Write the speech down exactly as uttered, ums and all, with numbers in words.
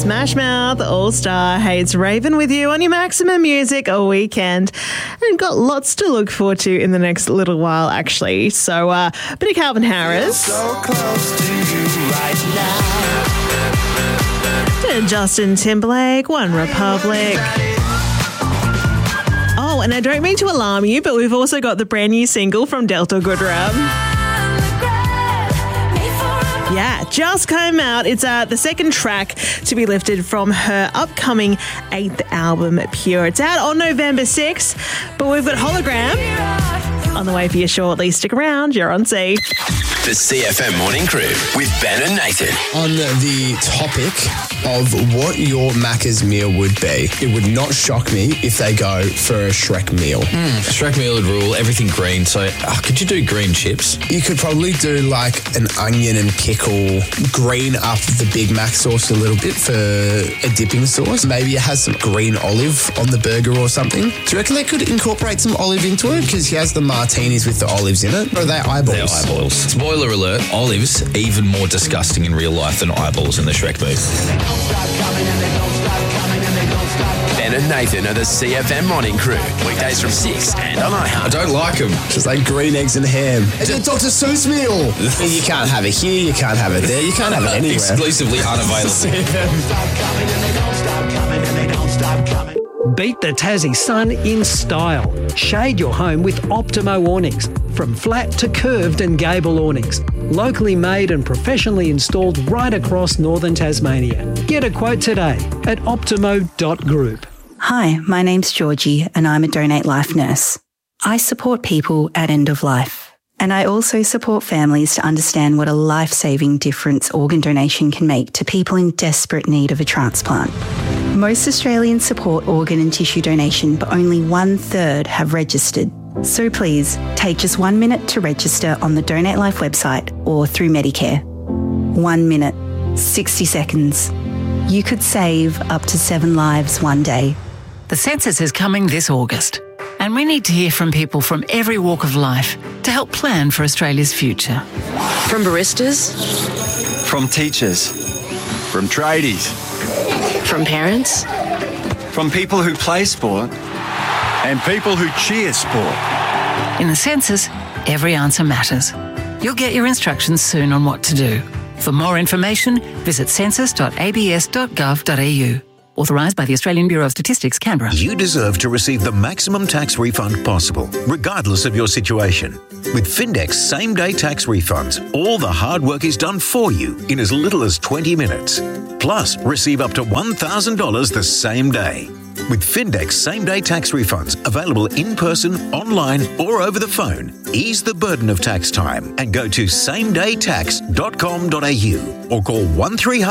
Smash Mouth All-Star. Hey, it's Raven with you on your Maximum Music all weekend. And got lots to look forward to in the next little while, actually. So, uh, a bit of Calvin Harris. So close to you right now. Justin Timberlake, One Republic. Oh, and I don't mean to alarm you, but we've also got the brand new single from Delta Goodrem. Yeah, just came out. It's uh, the second track to be lifted from her upcoming eighth album, Pure. It's out on November sixth, but we've got Hologram on the way for you shortly. Stick around, you're on C. The C F M Morning Crew with Ben and Nathan. On the topic of what your Macca's meal would be, it would not shock me if they go for a Shrek meal. Mm, Shrek meal would rule everything green. So uh, could you do green chips? You could probably do like an onion and pickle, green up the Big Mac sauce a little bit for a dipping sauce. Maybe it has some green olive on the burger or something. Do you reckon they could incorporate some olive into it? Because he has the martinis with the olives in it. Or are they eyeballs? They're eyeballs. Spoiler alert, olives even more disgusting in real life than eyeballs in the Shrek movie. Ben and Nathan are the C F M Morning Crew. Weekdays from six and on I iHeart. don't like them. Just like green eggs and ham. It's a Doctor Seuss meal. You can't have it here, you can't have it there, you can't have it anywhere. Exclusively unavailable. Beat the Tassie sun in style. Shade your home with Optimo awnings. From flat to curved and gable awnings. Locally made and professionally installed right across northern Tasmania. Get a quote today at optimo dot group. Hi, my name's Georgie and I'm a Donate Life nurse. I support people at end of life. And I also support families to understand what a life-saving difference organ donation can make to people in desperate need of a transplant. Most Australians support organ and tissue donation, but only one third have registered. So please, take just one minute to register on the Donate Life website or through Medicare. One minute, sixty seconds. You could save up to seven lives one day. The census is coming this August, and we need to hear from people from every walk of life to help plan for Australia's future. From baristas, from teachers, from tradies, from parents, from people who play sport, and people who cheer sport. In the census, every answer matters. You'll get your instructions soon on what to do. For more information, visit census dot a b s dot gov dot a u. Authorised by the Australian Bureau of Statistics, Canberra. You deserve to receive the maximum tax refund possible, regardless of your situation. With Findex same-day tax refunds, all the hard work is done for you in as little as twenty minutes. Plus, receive up to one thousand dollars the same day. With Findex same-day tax refunds available in person, online or over the phone, ease the burden of tax time and go to same day tax dot com dot a u or call one three hundred